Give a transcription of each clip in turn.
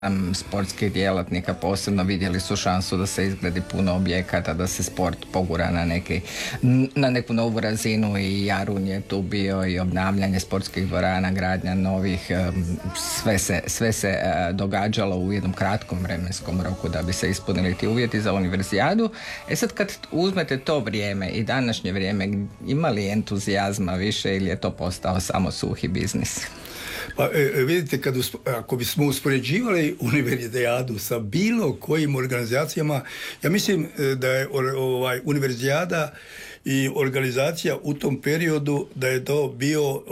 sportskih djelatnika posebno vidjeli su šansu da se izgradi puno objekata, da se sport pogura na neku novu razinu i Jarun je tu bio i obnavljanje sportskih dvorana, gradnja novih, sve se događalo u jednom kratkom vremenskom roku da bi se ispunili ti uvjeti za univerzijadu. Sad kad uzmete to vrijeme i današnje vrijeme, ima li entuzijazma više ili je to postao samo suhi biznis? Pa vidite, ako bismo uspoređivali univerzijadu sa bilo kojim organizacijama, ja mislim da je univerzijada i organizacija u tom periodu da je to bio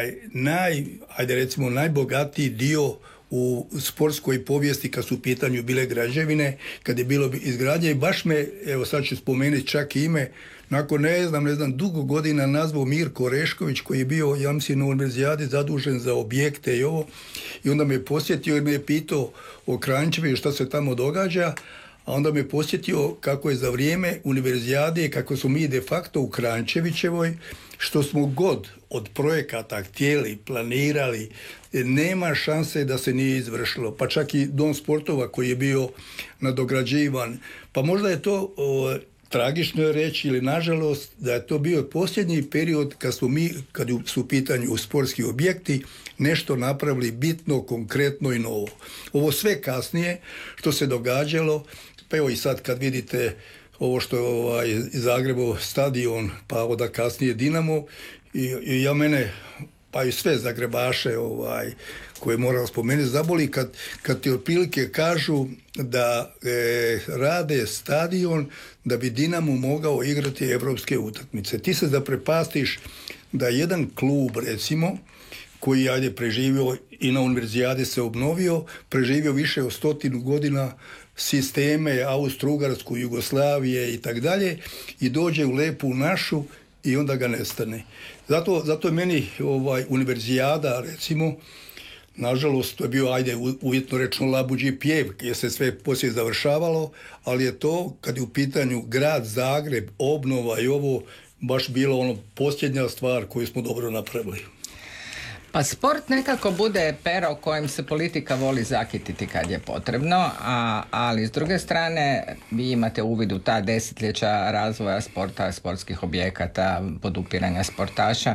najbogatiji dio u sportskoj povijesti kad su u pitanju bile građevine, kad je bilo izgradnje i baš me, evo sad ću spomenuti čak i ime, nakon ne znam, dugo godina nazvao Mirko Orešković koji je bio, ja mislim, na univerzijadi zadužen za objekte i ovo, i onda me posjetio i me je pitao o Kranjčevu šta se tamo događa, a onda me posjetio kako je za vrijeme univerzijade, kako smo mi de facto u Kranjčevićevoj, što smo god od projekata htjeli, planirali, nema šanse da se nije izvršilo. Pa čak i Dom sportova koji je bio nadograđivan. Pa možda je to tragično je reći ili nažalost da je to bio posljednji period kad su u pitanju sportski objekti nešto napravili bitno, konkretno i novo. Ovo sve kasnije što se događalo, pa evo i sad kad vidite ovo što je Zagrebov stadion, pa onda kasnije Dinamo, i ja mene, pa i sve Zagrebaše koje moram spomenuti, zaboli kad ti otprilike kažu da rade stadion da bi Dinamo mogao igrati evropske utakmice. Ti se zaprepastiš da jedan klub, recimo, koji je preživio i na univerzijadi se obnovio, preživio više od 100 godina sisteme Austro-Ugarsku, Jugoslavije i tak dalje, i dođe u lepu našu i onda ga nestane. Zato je meni univerzijada, recimo, nažalost, to je bio, uvjetno rečeno, labuđi pjev, jer se sve poslije završavalo, ali je to, kad je u pitanju grad Zagreb, obnova i ovo, baš bilo posljednja stvar koju smo dobro napravili. Pa sport nekako bude pero kojim se politika voli zakititi kad je potrebno, ali s druge strane vi imate uvid u ta desetljeća razvoja sporta, sportskih objekata, podupiranja sportaša.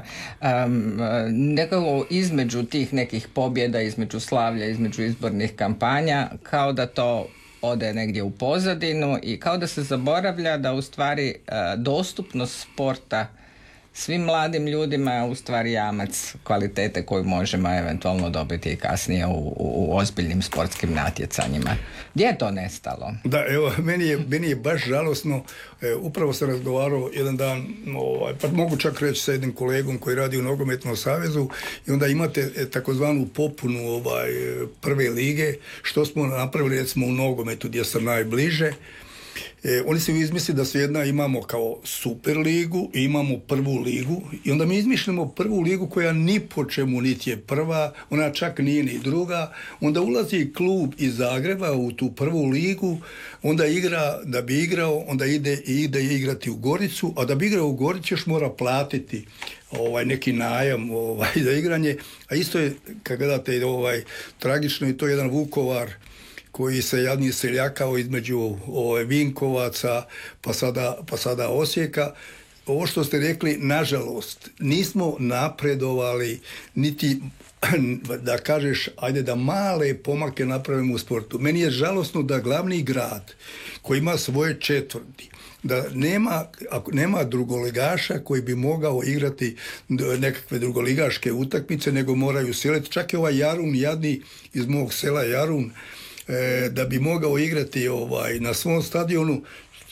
Nekako između tih nekih pobjeda, između slavlja, između izbornih kampanja, kao da to ode negdje u pozadinu i kao da se zaboravlja da u stvari dostupnost sporta svim mladim ljudima je u stvari jamac kvalitete koju možemo eventualno dobiti i kasnije u ozbiljnim sportskim natjecanjima. Gdje je to nestalo? Da, evo, meni je baš žalosno. Upravo sam razgovarao jedan dan, pa mogu čak reći sa jednim kolegom koji radi u Nogometnom savezu, i onda imate takozvanu popunu prve lige, što smo napravili recimo u nogometu gdje sam najbliže. Oni se izmisli da svejedno imamo kao super ligu i imamo prvu ligu, i onda mi izmišljamo prvu ligu koja ni po čemu niti je prva, ona čak nije ni druga, onda ulazi klub iz Zagreba u tu prvu ligu, onda igra, da bi igrao, onda ide igrati u Goricu, a da bi igrao u Gorici još mora platiti neki najam za igranje, a isto je, kad gledate tragično, i to jedan Vukovar koji se jadni seljakao između Vinkovaca pa sada Osijeka. Ovo što ste rekli, nažalost, nismo napredovali, niti da kažeš, ajde da male pomake napravimo u sportu. Meni je žalosno da glavni grad koji ima svoje četvrti, da nema drugoligaša koji bi mogao igrati nekakve drugoligaške utakmice, nego moraju seliti. Čak je Jarun jadni iz mog sela Jarun, da bi mogao igrati na svom stadionu,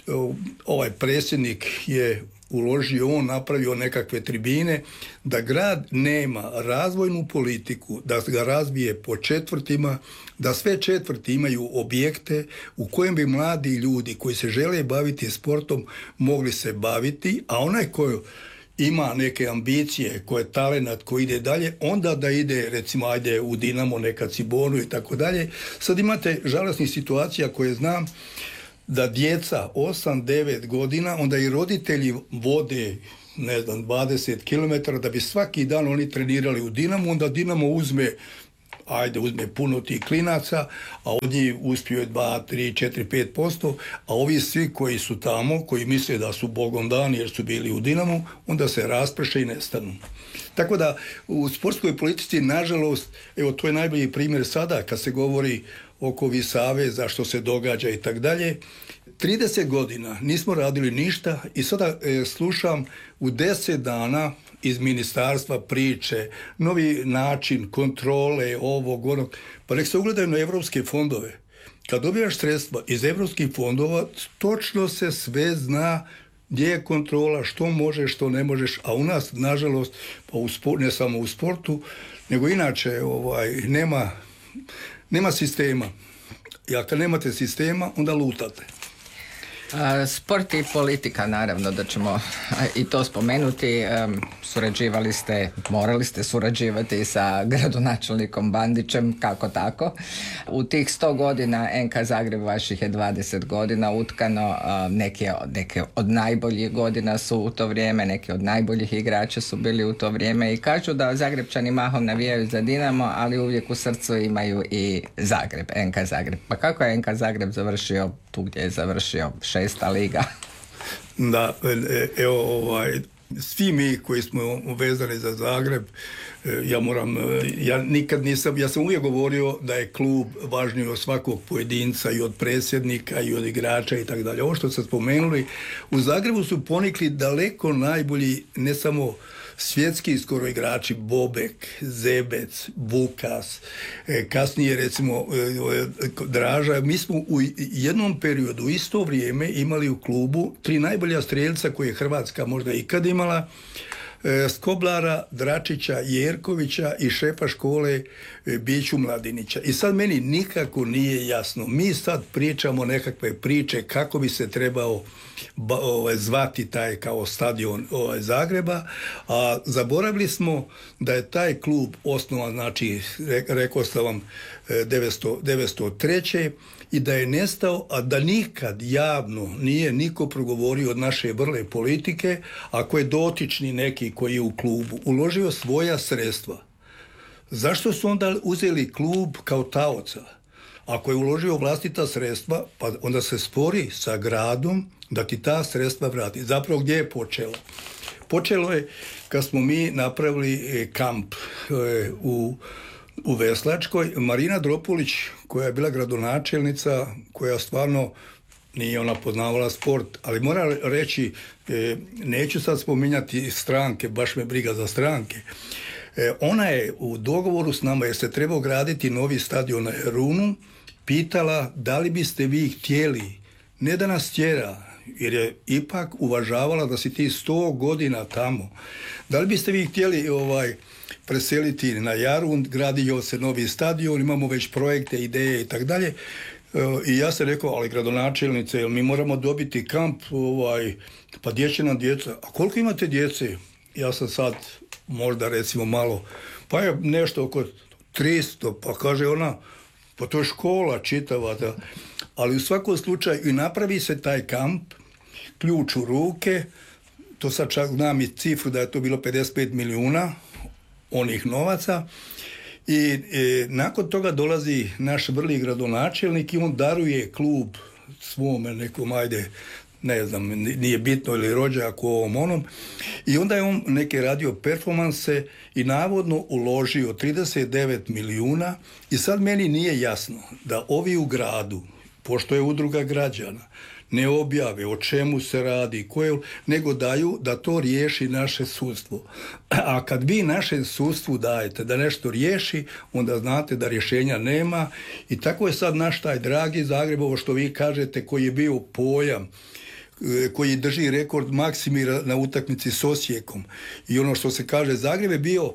predsjednik je uložio, on napravio nekakve tribine, da grad nema razvojnu politiku, da ga razvije po četvrtima, da sve četvrti imaju objekte u kojem bi mladi ljudi koji se žele baviti sportom mogli se baviti, a onaj koji ima neke ambicije, ko je talenat, ko ide dalje, onda da ide, recimo, ajde u Dinamo, neka Cibonu i tako dalje. Sad imate žalosnih situacija koje znam, da djeca 8-9 godina, onda i roditelji vode, 20 km, da bi svaki dan oni trenirali u Dinamu, onda Dinamo uzme ajde uzme puno tih klinaca, a od njih uspio je 2, 3, 4, 5%, a ovi svi koji su tamo, koji misle da su Bogom dani jer su bili u Dinamu, onda se rasprše i nestanu. Tako da u sportskoj politici, nažalost, evo to je najbolji primjer sada kad se govori oko Visaveza, što se događa i tak dalje. 30 godina nismo radili ništa i sada slušam u 10 dana iz ministarstva priče, novi način kontrole ovog, onog. Pa nek se ugledaju na evropske fondove. Kad dobijaš sredstva iz evropskih fondova, točno se sve zna gdje je kontrola, što možeš, što ne možeš, a u nas, nažalost, pa ne samo u sportu, nego inače nema sistema. I ako nemate sistema, onda lutate. Sport i politika, naravno da ćemo i to spomenuti. Surađivali ste, morali ste surađivati sa gradonačelnikom Bandićem, kako tako. U tih 100 godina NK Zagreb vaših je 20 godina utkano, neke od najboljih godina su u to vrijeme, neki od najboljih igrača su bili u to vrijeme i kažu da Zagrepčani mahom navijaju za Dinamo, ali uvijek u srcu imaju i Zagreb, NK Zagreb. Pa kako je NK Zagreb završio tu gdje je završio, 6. liga? Da, evo svi mi koji smo vezani za Zagreb, ja sam uvijek govorio da je klub važniji od svakog pojedinca i od predsjednika i od igrača i tako dalje. Ovo što ste spomenuli, u Zagrebu su ponikli daleko najbolji, ne samo svjetski skoro igrači, Bobek, Zebec, Vukas, kasnije recimo Draža. Mi smo u jednom periodu, u isto vrijeme, imali u klubu 3 najbolja strijelca koje je Hrvatska možda ikad imala, Skoblara, Dračića, Jerkovića i šefa škole Biću Mladinića. I sad meni nikako nije jasno. Mi sad pričamo nekakve priče kako bi se trebao zvati taj kao stadion Zagreba, a zaboravili smo da je taj klub osnovan, znači rekao sam vam 903. i da je nestao, a da nikad javno nije niko progovorio od naše vrle politike, ako je dotični neki koji je u klubu uložio svoja sredstva. Zašto su onda uzeli klub kao taoca? Ako je uložio vlastita sredstva, pa onda se spori sa gradom da ti ta sredstva vrati. Zapravo gdje je počelo? Počelo je kad smo mi napravili kamp u Veslačkoj. Marina Dropulić, koja je bila gradonačelnica, koja stvarno nije ona poznavala sport, ali moram reći, neću sad spominjati stranke, baš me briga za stranke. Ona je u dogovoru s nama, jer se trebao graditi novi stadion na Runu, pitala da li biste vi htjeli, ne da nas tjera, jer je ipak uvažavala da si ti 100 godina tamo, da li biste vi htjeli preseliti na Jarun, gradio se novi stadion, imamo već projekte, ideje i tak dalje. I ja sam rekao, ali gradonačelnice, mi moramo dobiti kamp, pa gdje će nam djeca? A koliko imate djece? Ja sam sad možda recimo malo, pa je nešto oko 300, pa kaže ona, pa to je škola čitava, da. Ali u svakom slučaju i napravi se taj kamp, ključ u ruke, to sad čak znam i cifru da je to bilo 55 milijuna onih novaca i nakon toga dolazi naš vrli gradonačelnik i on daruje klub svome nekom, ajde, ne znam, nije bitno, ili rođaku ovom onom, i onda je on neke radio performanse i navodno uložio 39 milijuna i sad meni nije jasno da ovi u gradu, pošto je udruga građana, ne objave o čemu se radi, nego daju da to riješi naše sudstvo. A kad vi našem sudstvu dajete da nešto riješi, onda znate da rješenja nema i tako je sad naš taj dragi Zagreb, ovo što vi kažete, koji je bio pojam, koji drži rekord Maksimira na utakmici s Osijekom. I ono što se kaže, Zagreb je bio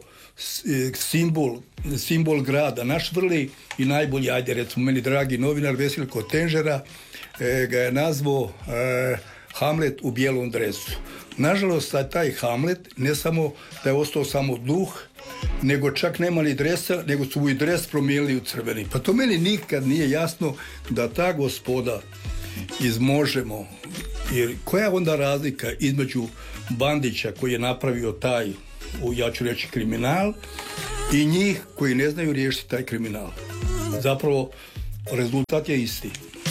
simbol grada. Naš vrli i najbolji, ajde recimo meni dragi novinar Veselko Tenžera ga je nazvao Hamlet u bijelom dresu. Nažalost, taj Hamlet ne samo da je ostao samo duh, nego čak nema ni dresa, nego su mu i dres promijenili u crveni. Pa to meni nikad nije jasno da ta gospoda iz Možemo, jer koja je onda razlika između Bandića koji je napravio taj, ja ću reći, kriminal, i njih koji ne znaju riješiti taj kriminal. Zapravo rezultat je isti.